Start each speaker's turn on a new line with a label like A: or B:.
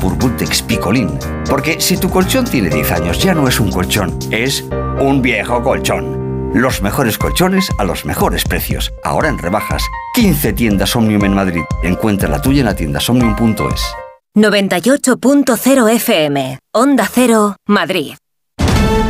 A: Furbutex Picolín. Porque si tu colchón tiene 10 años, ya no es un colchón, es un viejo colchón. Los mejores colchones a los mejores precios. Ahora en rebajas. 15 tiendas Omnium en Madrid. Encuentra la tuya en la tienda omnium.es.
B: 98.0 FM. Onda Cero, Madrid.